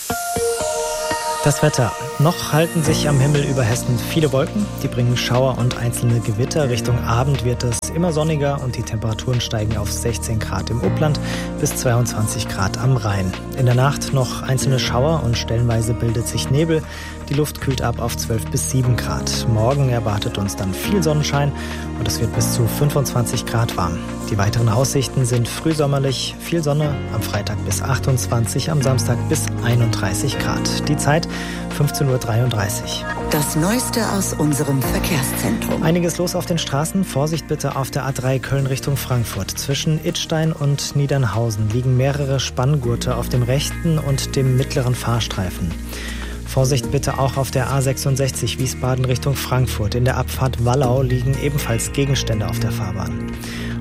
Das Wetter. Noch halten sich am Himmel über Hessen viele Wolken. Die bringen Schauer und einzelne Gewitter. Richtung Abend wird es immer sonniger und die Temperaturen steigen auf sechzehn Grad im Upland bis zweiundzwanzig Grad am Rhein. In der Nacht noch einzelne Schauer und stellenweise bildet sich Nebel. Die Luft kühlt ab auf zwölf bis sieben Grad. Morgen erwartet uns dann viel Sonnenschein und es wird bis zu fünfundzwanzig Grad warm. Die weiteren Aussichten sind frühsommerlich, viel Sonne, am Freitag bis achtundzwanzig, am Samstag bis einunddreißig Grad. Die Zeit fünfzehn Uhr dreiunddreißig. Das Neueste aus unserem Verkehrszentrum. Einiges los auf den Straßen. Vorsicht bitte auf der A drei Köln Richtung Frankfurt. Zwischen Idstein und Niedernhausen liegen mehrere Spanngurte auf dem rechten und dem mittleren Fahrstreifen. Vorsicht bitte auch auf der A sechsundsechzig Wiesbaden Richtung Frankfurt. In der Abfahrt Wallau liegen ebenfalls Gegenstände auf der Fahrbahn.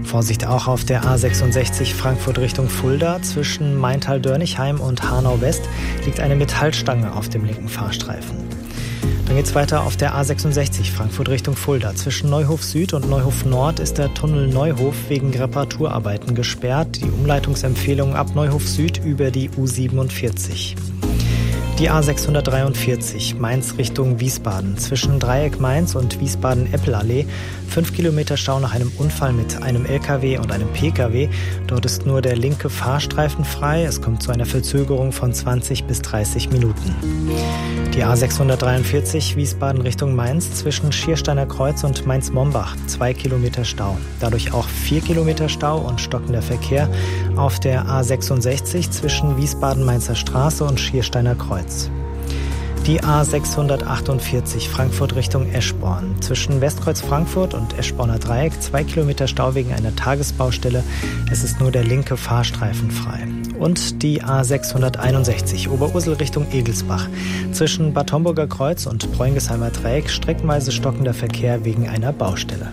Vorsicht auch auf der A sechsundsechzig Frankfurt Richtung Fulda. Zwischen Maintal-Dörnigheim und Hanau-West liegt eine Metallstange auf dem linken Fahrstreifen. Dann geht's weiter auf der A sechsundsechzig Frankfurt Richtung Fulda. Zwischen Neuhof Süd und Neuhof Nord ist der Tunnel Neuhof wegen Reparaturarbeiten gesperrt. Die Umleitungsempfehlung ab Neuhof Süd über die U siebenundvierzig. Die A sechshundertdreiundvierzig Mainz Richtung Wiesbaden. Zwischen Dreieck Mainz und Wiesbaden-Eppelallee. Fünf Kilometer Stau nach einem Unfall mit einem L K W und einem P K W. Dort ist nur der linke Fahrstreifen frei. Es kommt zu einer Verzögerung von zwanzig bis dreißig Minuten. Die A sechshundertdreiundvierzig Wiesbaden Richtung Mainz. Zwischen Schiersteiner Kreuz und Mainz-Mombach. Zwei Kilometer Stau. Dadurch auch vier Kilometer Stau und stockender Verkehr auf der A sechsundsechzig zwischen Wiesbaden-Mainzer Straße und Schiersteiner Kreuz. Die A sechshundertachtundvierzig Frankfurt Richtung Eschborn. Zwischen Westkreuz Frankfurt und Eschborner Dreieck zwei Kilometer Stau wegen einer Tagesbaustelle. Es ist nur der linke Fahrstreifen frei. Und die A sechshunderteinundsechzig Oberursel Richtung Egelsbach. Zwischen Bad Homburger Kreuz und Bräungesheimer Dreieck streckenweise stockender Verkehr wegen einer Baustelle.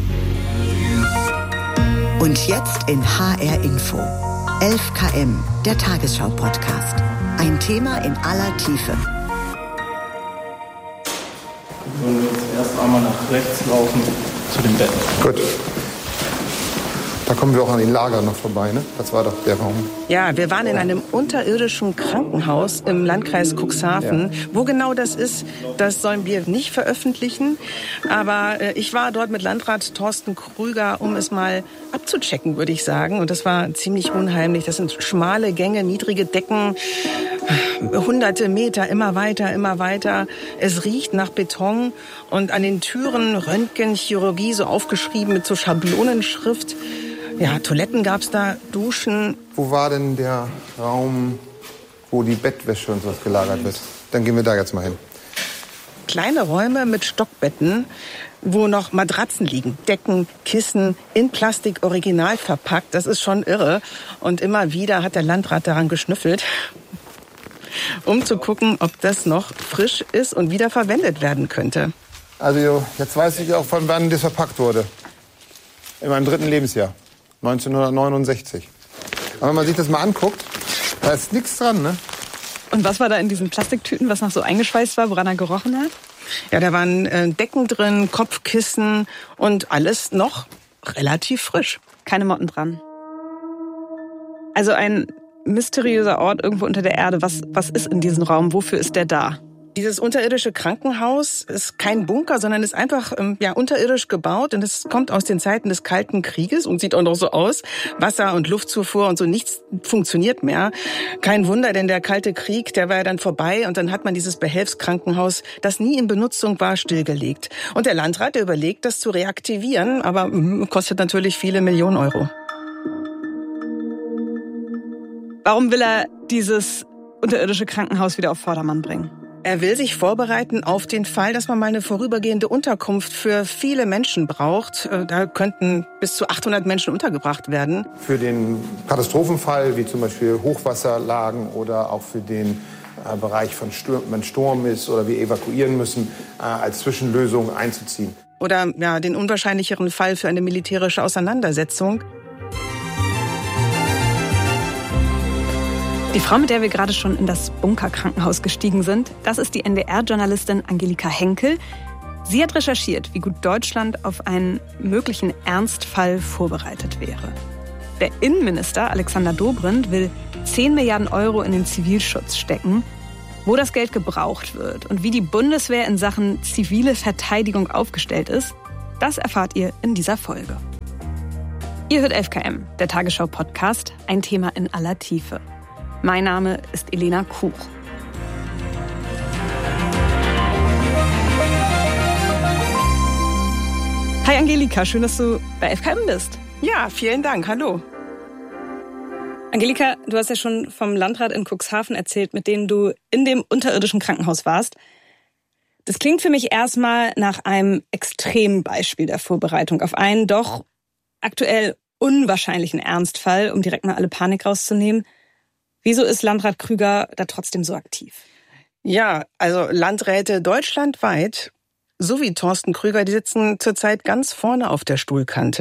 Und jetzt in H R Info. elf Kilometer, der Tagesschau-Podcast. Ein Thema in aller Tiefe. Wir wollen jetzt erst einmal nach rechts laufen zu den Betten. Gut. Da kommen wir auch an den Lagern noch vorbei, ne? Das war doch der Raum. Ja, wir waren in einem unterirdischen Krankenhaus im Landkreis Cuxhaven. Ja. Wo genau das ist, das sollen wir nicht veröffentlichen. Aber äh, ich war dort mit Landrat Thorsten Krüger, um es mal abzuchecken, würde ich sagen. Und das war ziemlich unheimlich. Das sind schmale Gänge, niedrige Decken, hunderte Meter, immer weiter, immer weiter. Es riecht nach Beton. Und an den Türen Röntgenchirurgie, so aufgeschrieben mit so Schablonenschrift. Ja, Toiletten gab's da, Duschen. Wo war denn der Raum, wo die Bettwäsche und sowas gelagert wird? Dann gehen wir da jetzt mal hin. Kleine Räume mit Stockbetten, wo noch Matratzen liegen. Decken, Kissen, in Plastik original verpackt. Das ist schon irre. Und immer wieder hat der Landrat daran geschnüffelt, um zu gucken, ob das noch frisch ist und wieder verwendet werden könnte. Also jetzt weiß ich auch, von wann das verpackt wurde. In meinem dritten Lebensjahr. neunzehnhundertneunundsechzig. Aber wenn man sich das mal anguckt, da ist nichts dran, ne? Und was war da in diesen Plastiktüten, was noch so eingeschweißt war, woran er gerochen hat? Ja, da waren äh, Decken drin, Kopfkissen und alles noch relativ frisch. Keine Motten dran. Also ein mysteriöser Ort irgendwo unter der Erde. Was, was ist in diesem Raum? Wofür ist der da? Dieses unterirdische Krankenhaus ist kein Bunker, sondern ist einfach ähm, ja unterirdisch gebaut und es kommt aus den Zeiten des Kalten Krieges und sieht auch noch so aus. Wasser- und Luftzufuhr und so, nichts funktioniert mehr. Kein Wunder, denn der Kalte Krieg, der war ja dann vorbei und dann hat man dieses Behelfskrankenhaus, das nie in Benutzung war, stillgelegt. Und der Landrat, der überlegt, das zu reaktivieren, aber mh, kostet natürlich viele Millionen Euro. Warum will er dieses unterirdische Krankenhaus wieder auf Vordermann bringen? Er will sich vorbereiten auf den Fall, dass man mal eine vorübergehende Unterkunft für viele Menschen braucht. Da könnten bis zu achthundert Menschen untergebracht werden. Für den Katastrophenfall, wie zum Beispiel Hochwasserlagen oder auch für den äh, Bereich von Sturm, wenn Sturm ist oder wir evakuieren müssen, äh, als Zwischenlösung einzuziehen. Oder ja, den unwahrscheinlicheren Fall für eine militärische Auseinandersetzung. Die Frau, mit der wir gerade schon in das Bunkerkrankenhaus gestiegen sind, das ist die N D R-Journalistin Angelika Henkel. Sie hat recherchiert, wie gut Deutschland auf einen möglichen Ernstfall vorbereitet wäre. Der Innenminister Alexander Dobrindt will zehn Milliarden Euro in den Zivilschutz stecken. Wo das Geld gebraucht wird und wie die Bundeswehr in Sachen zivile Verteidigung aufgestellt ist, das erfahrt ihr in dieser Folge. Ihr hört elf Kilometer, der Tagesschau-Podcast, ein Thema in aller Tiefe. Mein Name ist Elena Kuch. Hi Angelika, schön, dass du bei elf Kilometer bist. Ja, vielen Dank, hallo. Angelika, du hast ja schon vom Landrat in Cuxhaven erzählt, mit dem du in dem unterirdischen Krankenhaus warst. Das klingt für mich erstmal nach einem Extrembeispiel der Vorbereitung auf einen doch aktuell unwahrscheinlichen Ernstfall, um direkt mal alle Panik rauszunehmen. Wieso ist Landrat Krüger da trotzdem so aktiv? Ja, also Landräte deutschlandweit, so wie Thorsten Krüger, die sitzen zurzeit ganz vorne auf der Stuhlkante.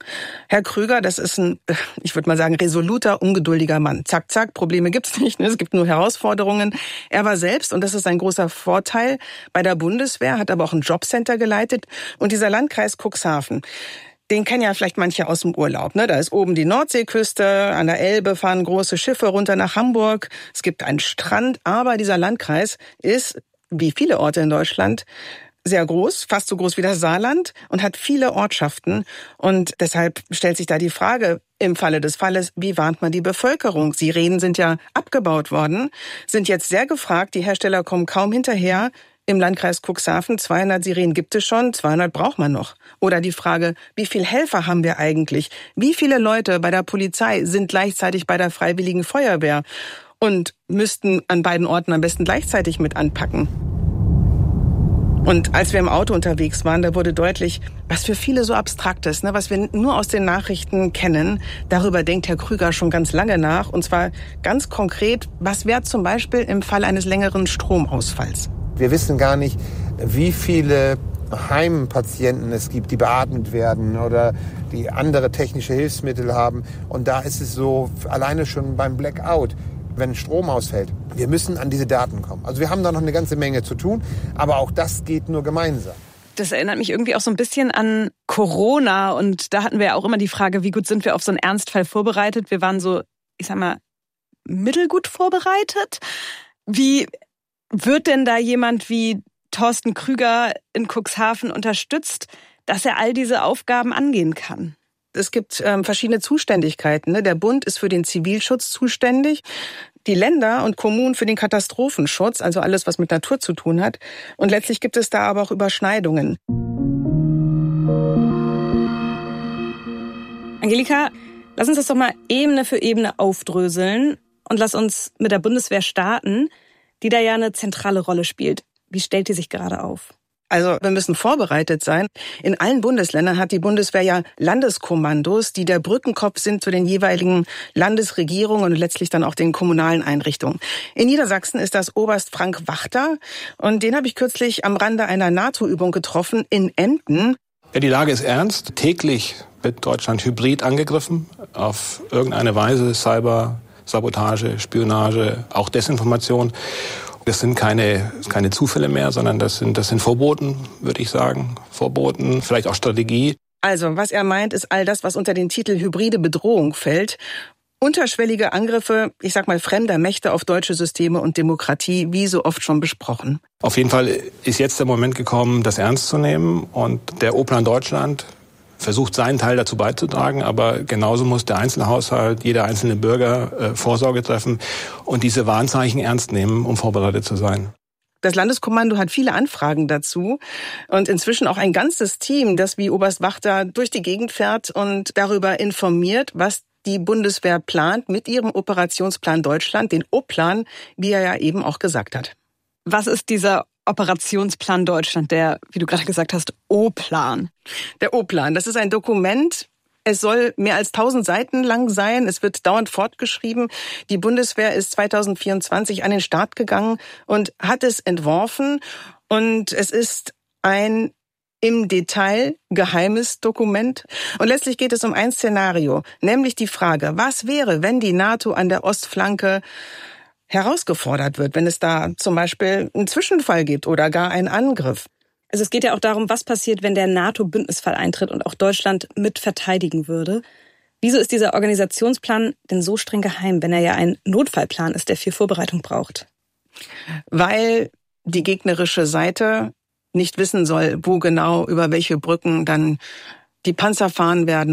Herr Krüger, das ist ein, ich würde mal sagen, resoluter, ungeduldiger Mann. Zack, zack, Probleme gibt's nicht, ne? Es gibt nur Herausforderungen. Er war selbst, und das ist ein großer Vorteil, bei der Bundeswehr, hat aber auch ein Jobcenter geleitet. Und dieser Landkreis Cuxhaven, den kennen ja vielleicht manche aus dem Urlaub, ne? Da ist oben die Nordseeküste, an der Elbe fahren große Schiffe runter nach Hamburg. Es gibt einen Strand, aber dieser Landkreis ist, wie viele Orte in Deutschland, sehr groß, fast so groß wie das Saarland und hat viele Ortschaften. Und deshalb stellt sich da die Frage, im Falle des Falles, wie warnt man die Bevölkerung? Sirenen sind ja abgebaut worden, sind jetzt sehr gefragt. Die Hersteller kommen kaum hinterher. Im Landkreis Cuxhaven, zweihundert Sirenen gibt es schon, zweihundert braucht man noch. Oder die Frage, wie viele Helfer haben wir eigentlich? Wie viele Leute bei der Polizei sind gleichzeitig bei der Freiwilligen Feuerwehr und müssten an beiden Orten am besten gleichzeitig mit anpacken? Und als wir im Auto unterwegs waren, da wurde deutlich, was für viele so abstrakt ist, ne, was wir nur aus den Nachrichten kennen. Darüber denkt Herr Krüger schon ganz lange nach. Und zwar ganz konkret, was wäre zum Beispiel im Fall eines längeren Stromausfalls? Wir wissen gar nicht, wie viele Heimpatienten es gibt, die beatmet werden oder die andere technische Hilfsmittel haben. Und da ist es so, alleine schon beim Blackout, wenn Strom ausfällt, wir müssen an diese Daten kommen. Also wir haben da noch eine ganze Menge zu tun, aber auch das geht nur gemeinsam. Das erinnert mich irgendwie auch so ein bisschen an Corona. Und da hatten wir ja auch immer die Frage, wie gut sind wir auf so einen Ernstfall vorbereitet? Wir waren so, ich sag mal, mittelgut vorbereitet. Wie wird denn da jemand wie Thorsten Krüger in Cuxhaven unterstützt, dass er all diese Aufgaben angehen kann? Es gibt ähm, verschiedene Zuständigkeiten, ne? Der Bund ist für den Zivilschutz zuständig, die Länder und Kommunen für den Katastrophenschutz, also alles, was mit Natur zu tun hat. Und letztlich gibt es da aber auch Überschneidungen. Angelika, lass uns das doch mal Ebene für Ebene aufdröseln und lass uns mit der Bundeswehr starten, die da ja eine zentrale Rolle spielt. Wie stellt die sich gerade auf? Also wir müssen vorbereitet sein. In allen Bundesländern hat die Bundeswehr ja Landeskommandos, die der Brückenkopf sind zu den jeweiligen Landesregierungen und letztlich dann auch den kommunalen Einrichtungen. In Niedersachsen ist das Oberst Frank Wachter und den habe ich kürzlich am Rande einer NATO-Übung getroffen in Emden. Ja, die Lage ist ernst. Täglich wird Deutschland hybrid angegriffen, auf irgendeine Weise, Cyber, Sabotage, Spionage, auch Desinformation. Das sind keine, keine Zufälle mehr, sondern das sind, das sind Vorboten, würde ich sagen. Vorboten, vielleicht auch Strategie. Also, was er meint, ist all das, was unter den Titel hybride Bedrohung fällt. Unterschwellige Angriffe, ich sag mal, fremder Mächte auf deutsche Systeme und Demokratie, wie so oft schon besprochen. Auf jeden Fall ist jetzt der Moment gekommen, das ernst zu nehmen. Und der O-Plan Deutschland versucht, seinen Teil dazu beizutragen, aber genauso muss der Einzelhaushalt, jeder einzelne Bürger äh, Vorsorge treffen und diese Warnzeichen ernst nehmen, um vorbereitet zu sein. Das Landeskommando hat viele Anfragen dazu und inzwischen auch ein ganzes Team, das wie Oberst Wachter durch die Gegend fährt und darüber informiert, was die Bundeswehr plant mit ihrem Operationsplan Deutschland, den O-Plan, wie er ja eben auch gesagt hat. Was ist dieser Operationsplan Deutschland, der, wie du gerade gesagt hast, O-Plan? Der O-Plan, das ist ein Dokument. Es soll mehr als tausend Seiten lang sein. Es wird dauernd fortgeschrieben. Die Bundeswehr ist zweitausendvierundzwanzig an den Start gegangen und hat es entworfen. Und es ist ein im Detail geheimes Dokument. Und letztlich geht es um ein Szenario, nämlich die Frage, was wäre, wenn die NATO an der Ostflanke herausgefordert wird, wenn es da zum Beispiel einen Zwischenfall gibt oder gar einen Angriff. Also es geht ja auch darum, was passiert, wenn der NATO-Bündnisfall eintritt und auch Deutschland mit verteidigen würde. Wieso ist dieser Organisationsplan denn so streng geheim, wenn er ja ein Notfallplan ist, der viel Vorbereitung braucht? Weil die gegnerische Seite nicht wissen soll, wo genau, über welche Brücken dann die Panzer fahren werden.